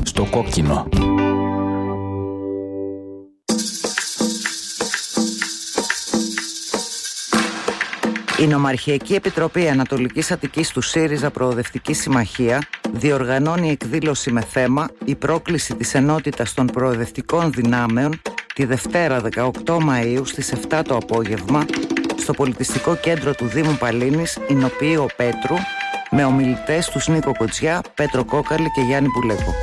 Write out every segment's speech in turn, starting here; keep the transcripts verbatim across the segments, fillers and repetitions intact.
Στο κόκκινο. Η Νομαρχιακή Επιτροπή Ανατολικής Αττικής του ΣΥΡΙΖΑ Προοδευτική Συμμαχία διοργανώνει εκδήλωση με θέμα «Η πρόκληση της ενότητας των προοδευτικών δυνάμεων» τη Δευτέρα δεκαοκτώ Μαΐου στις επτά το απόγευμα στο Πολιτιστικό Κέντρο του Δήμου Παλίνης, Ηνοποιείο Πέτρου, με ομιλητές τους Νίκο Κοτσιά, Πέτρο Κόκαλη και Γιάννη Πουλέκο.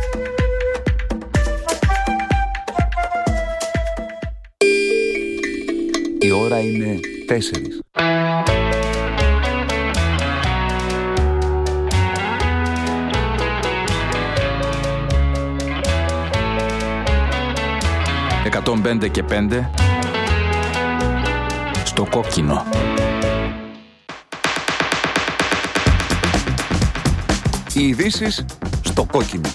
Η ώρα είναι τέσσερις. εκατόν πέντε και πέντε στο κόκκινο. Οι ειδήσεις στο κόκκινο.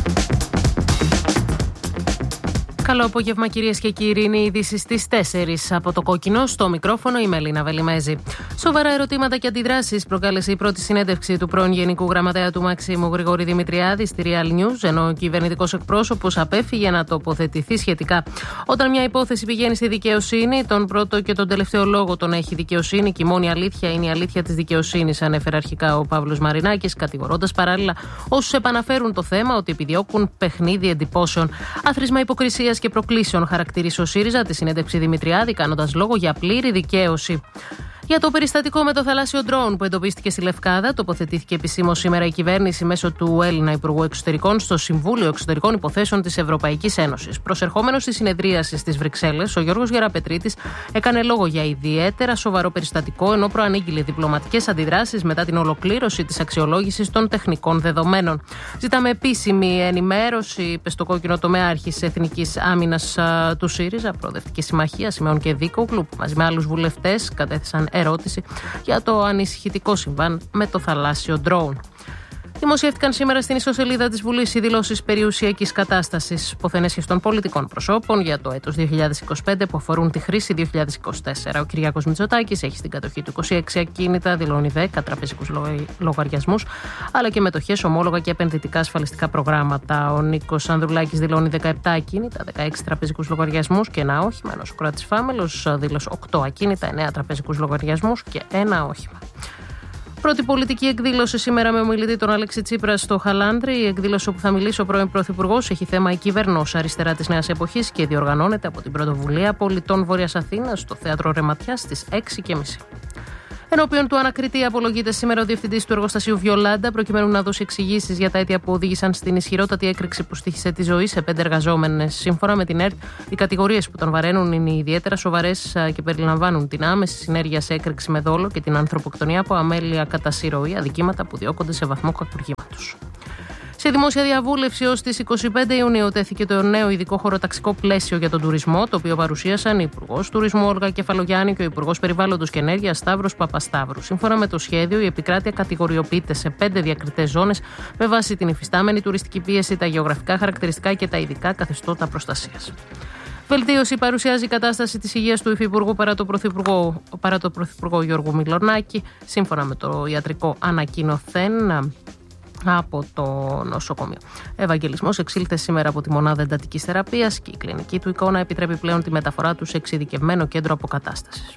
Καλό απόγευμα, κυρίες και κύριοι. Είναι οι ειδήσεις στις τέσσερις από το κόκκινο. Στο μικρόφωνο η Μελίνα Βελιμέζη. Σοβαρά ερωτήματα και αντιδράσεις προκάλεσε η πρώτη συνέντευξη του πρώην Γενικού Γραμματέα του Μαξίμου Γρηγόρη Δημητριάδη στη Real News, ενώ ο κυβερνητικός εκπρόσωπος απέφυγε να τοποθετηθεί σχετικά. Όταν μια υπόθεση πηγαίνει στη δικαιοσύνη, τον πρώτο και τον τελευταίο λόγο τον έχει η δικαιοσύνη και η μόνη αλήθεια είναι η αλήθεια της δικαιοσύνης, ανέφερε αρχικά ο Παύλος Μαρινάκης, κατηγορώντας παράλληλα όσους επαναφέρουν το θέμα ότι επιδιώκουν παιχνίδι εντυπώσεων. Άθροισμα υποκρισίας και προκλήσεων χαρακτήρισε ο ΣΥΡΙΖΑ τη συνέντευξη Δημητριάδη, κάνοντας λόγο για πλήρη δικαίωση. Για το περιστατικό με το θαλάσσιο ντρόουν που εντοπίστηκε στη Λευκάδα, τοποθετήθηκε επισήμως σήμερα η κυβέρνηση μέσω του Έλληνα Υπουργού Εξωτερικών στο Συμβούλιο Εξωτερικών Υποθέσεων της Ευρωπαϊκής Ένωσης. Προσερχόμενος στη συνεδρίαση στις Βρυξέλλες, ο Γιώργος Γεραπετρίτης έκανε λόγο για ιδιαίτερα σοβαρό περιστατικό, ενώ προανήγγειλε διπλωματικές αντιδράσεις μετά την ολοκλήρωση της αξιολόγησης των τεχνικών δεδομένων. Ζητάμε επίσημη ενημέρωση, είπε στο κόκκινο τομέαρχης Εθνικής Άμυνας του ΣΥΡΙΖΑ, Προοδευτική Συμμαχία, Σιμεών και Δίκογλου, που μαζί με άλλους βουλευτές κατέθεσαν ερώτηση για το ανησυχητικό συμβάν με το θαλάσσιο ντρόουν. Δημοσιεύτηκαν σήμερα στην ιστοσελίδα της Βουλής οι δηλώσεις περιουσιακής κατάστασης ποθενέσχες των πολιτικών προσώπων για το έτος δύο χιλιάδες είκοσι πέντε που αφορούν τη χρήση δύο χιλιάδες είκοσι τέσσερα. Ο Κυριάκος Μητσοτάκης έχει στην κατοχή του είκοσι έξι ακίνητα, δηλώνει δέκα τραπεζικούς λογαριασμούς, αλλά και μετοχές, ομόλογα και επενδυτικά ασφαλιστικά προγράμματα. Ο Νίκος Ανδρουλάκης δηλώνει δεκαεπτά ακίνητα, δεκαέξι τραπεζικούς λογαριασμούς και ένα όχημα. Ενώ ο Σοκράτης Φάμελος δήλωσε οκτώ ακίνητα, εννέα τραπεζικούς λογαριασμούς και ένα όχημα. Πρώτη πολιτική εκδήλωση σήμερα με ομιλητή τον Αλέξη Τσίπρα στο Χαλάνδρη. Η εκδήλωση όπου θα μιλήσει ο πρώην Πρωθυπουργός έχει θέμα η κυβερνός αριστερά της νέας εποχής και διοργανώνεται από την Πρωτοβουλία Πολιτών Βόρειας Αθήνας στο Θέατρο Ρεματιάς στις έξι και μισή. Ενώπιον του ανακριτή απολογείται σήμερα ο διευθυντής του εργοστασίου Βιολάντα, προκειμένου να δώσει εξηγήσεις για τα αίτια που οδήγησαν στην ισχυρότατη έκρηξη που στοίχησε τη ζωή σε πέντε εργαζόμενες. Σύμφωνα με την ΕΡΤ, οι κατηγορίες που τον βαραίνουν είναι ιδιαίτερα σοβαρές και περιλαμβάνουν την άμεση συνέργεια σε έκρηξη με δόλο και την ανθρωποκτονία από αμέλεια κατά συρροή, αδικήματα που διώκονται σε βαθμό κακουργήματος. Σε δημόσια διαβούλευση ως τις είκοσι πέντε Ιουνίου τέθηκε το νέο ειδικό χωροταξικό πλαίσιο για τον τουρισμό, το οποίο παρουσίασαν η Υπουργός Τουρισμού Όλγα Κεφαλογιάννη και ο Υπουργός Περιβάλλοντος και Ενέργειας Σταύρος Παπασταύρου. Σύμφωνα με το σχέδιο, η επικράτεια κατηγοριοποιείται σε πέντε διακριτές ζώνες με βάση την υφιστάμενη τουριστική πίεση, τα γεωγραφικά χαρακτηριστικά και τα ειδικά καθεστώτα προστασίας. Βελτίωση παρουσιάζει η κατάσταση της υγείας του Υφυπουργού παρά το Πρωθυπουργό, παρά το Πρωθυπουργό Γιώργου Μιλονάκη, σύμφωνα με το ιατρικό ανακοινωθέν από το νοσοκομείο. Ευαγγελισμός εξήλθε σήμερα από τη μονάδα εντατικής θεραπείας και η κλινική του εικόνα επιτρέπει πλέον τη μεταφορά του σε εξειδικευμένο κέντρο αποκατάστασης.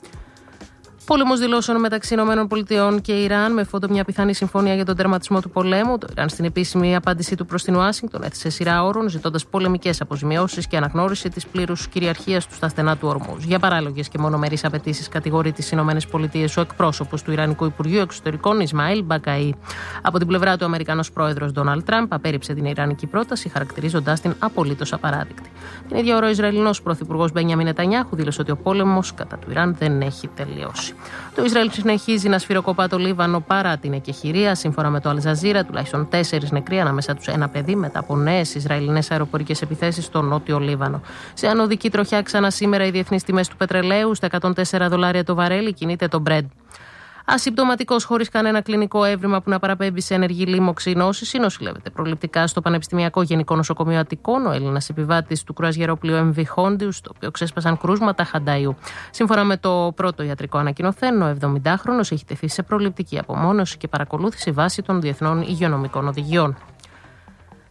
Πόλεμος δηλώσεων μεταξύ ΗΠΑ και Ιράν με φόντο μια πιθανή συμφωνία για τον τερματισμό του πολέμου. Το Ιράν στην επίσημη απάντησή του προς την Ουάσιγκτον έθεσε σειρά όρων, ζητώντας πολεμικές αποζημιώσεις και αναγνώριση της πλήρους κυριαρχίας του στα στενά του Ορμούζ. Για παράλογες και μονομερείς απαιτήσεις κατηγορεί τις ΗΠΑ ο εκπρόσωπος του Ιρανικού Υπουργείου Εξωτερικών Ισμαήλ Μπακαή. Από την πλευρά του, ο Αμερικανός πρόεδρος Ντόναλντ Τραμπ απέρριψε την ιρανική πρόταση, χαρακτηρίζοντας την απολύτως απαράδεκτη. Την ίδια ώρα, ο Ισραηλινός πρωθυπουργός Μπένιαμιν Νετανιάχου δήλωσε ότι ο πόλεμος κατά του Ιράν δεν έχει τελειώσει. Το Ισραήλ συνεχίζει να σφυροκοπά το Λίβανο παρά την εκεχηρία. Σύμφωνα με το Αλζαζίρα, τουλάχιστον τέσσερις νεκροί, ανάμεσά τους ένα παιδί, μετά από νέες Ισραηλινές αεροπορικές επιθέσεις στο νότιο Λίβανο. Σε ανωδική τροχιά, ξανά σήμερα οι διεθνείς τιμές του πετρελαίου στα εκατόν τέσσερα δολάρια το βαρέλι κινείται το Brent. Ασυμπτωματικός, χωρίς κανένα κλινικό έβριμα που να παραπέμπει σε ενεργή λίμωξη νόσηση, νοσηλεύεται προληπτικά στο Πανεπιστημιακό Γενικό Νοσοκομείο Αττικών ο Έλληνας επιβάτης του κρουαζιερόπλοιου εμ βι Hondius, το οποίο ξέσπασαν κρούσματα χανταϊού. Σύμφωνα με το πρώτο ιατρικό ανακοινωθέν, ο εβδομηντάχρονος έχει τεθεί σε προληπτική απομόνωση και παρακολούθηση βάσει των διεθνών υγειονομικών οδηγιών.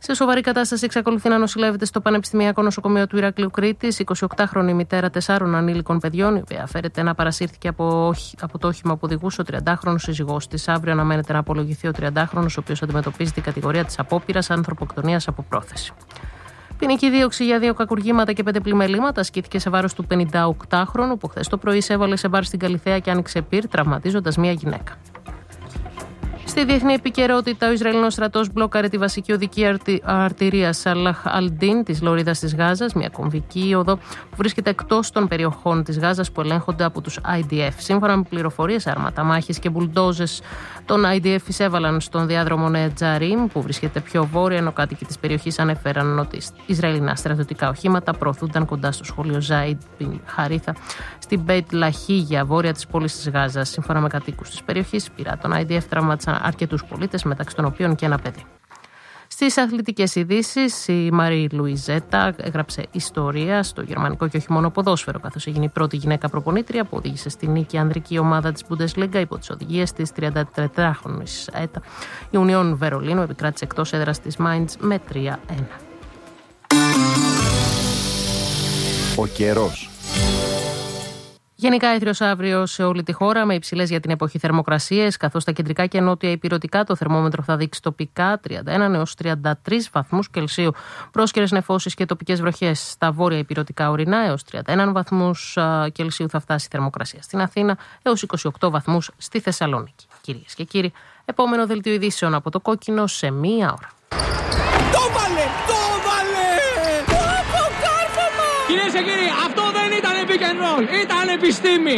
Σε σοβαρή κατάσταση εξακολουθεί να νοσηλεύεται στο Πανεπιστημιακό Νοσοκομείο του Ηρακλείου Κρήτης η εικοσιοκτάχρονη μητέρα τεσσάρων ανήλικων παιδιών, η οποία φέρεται να παρασύρθηκε από, από το όχημα που οδηγούσε ο τριαντάχρονος σύζυγός της. Αύριο αναμένεται να απολογηθεί ο τριαντάχρονος, ο οποίος αντιμετωπίζει την κατηγορία της απόπειρας ανθρωποκτονίας από πρόθεση. Ποινική δίωξη για δύο κακουργήματα και πέντε πλημελήματα ασκήθηκε σε βάρος του πενηνταοκτάχρονου, που χθες το πρωί εισέβαλε σε μπαρ στην Καλιθέα και άνοιξε πυρ, τραυματίζοντας μία γυναίκα. Στη διεθνή επικαιρότητα, ο Ισραηλινός στρατός μπλόκαρε τη βασική οδική αρτι... αρτηρία Σαλάχ Αλντίν της Λωρίδας της Γάζας, μια κομβική οδό που βρίσκεται εκτός των περιοχών της Γάζας που ελέγχονται από τους άι ντι εφ. Σύμφωνα με πληροφορίες, άρματα μάχης και μπουλντόζες των άι ντι εφ εισέβαλαν στον διάδρομο Νέα Τζαρίμ, που βρίσκεται πιο βόρεια, ενώ κάτοικοι της περιοχής ανέφεραν ότι Ισραηλινά στρατιωτικά οχήματα προωθούνταν κοντά στο σχολείο Ζάιντ Μπιν Χαρίθα στην Μπέιτ Λαχίγια, βόρεια της πόλης της Γάζας. Σύμφωνα με κατοίκους της περιοχής, πειρά των άι ντι εφ τραύματισαν αρκετούς πολίτες, μεταξύ των οποίων και ένα παιδί. Στις αθλητικές ειδήσεις, η Μαρή Λουιζέτα έγραψε ιστορία στο γερμανικό και όχι μόνο ποδόσφαιρο, καθώς έγινε η πρώτη γυναίκα προπονήτρια που οδήγησε στη νίκη ανδρική ομάδα της Bundesliga υπό τις οδηγίες της τριαντατετράχρονης ΕΤΑ. Η Ουνιόν Βερολίνου επικράτησε εκτός έδρας της Μάιντς με τρία ένα. Ο καιρός. Γενικά έθριος αύριο σε όλη τη χώρα με υψηλές για την εποχή θερμοκρασίες, καθώς στα κεντρικά και νότια υπηρωτικά το θερμόμετρο θα δείξει τοπικά τριάντα ένα έως τριάντα τρεις βαθμούς Κελσίου. Πρόσκαιρες νεφώσεις και τοπικές βροχές στα βόρεια υπηρωτικά ορεινά έως τριάντα ένα βαθμούς Κελσίου θα φτάσει η θερμοκρασία στην Αθήνα, έως είκοσι οκτώ βαθμούς στη Θεσσαλονίκη. Κυρίες και κύριοι, επόμενο δελτίο ειδήσεων από το Κόκκινο σε μία ώρα. Το βάλε! Το βάλε! Το κάρφωμα! Κυρίες και κύριοι, αυτό δεν ήταν pick and roll, ήταν επιστήμη!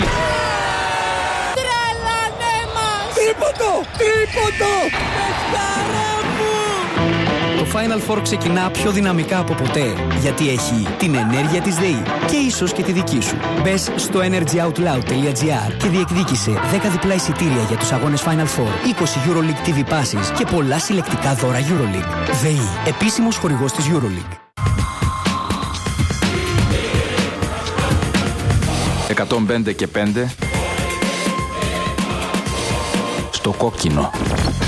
Τρελανέ μας! Τρίποντο! Τρίποντο! Πεχταρά μου! Το Final Four ξεκινά πιο δυναμικά από ποτέ, γιατί έχει την ενέργεια της ΔΕΗ και ίσως και τη δική σου. Μπες στο energyoutloud.gr και διεκδίκησε δέκα διπλά εισιτήρια για τους αγώνες Final Four, είκοσι EuroLeague τι βι Passes και πολλά συλλεκτικά δώρα EuroLeague. ΔΕΗ, επίσημος χορηγός της EuroLeague. εκατόν πέντε και πέντε στο Κόκκινο.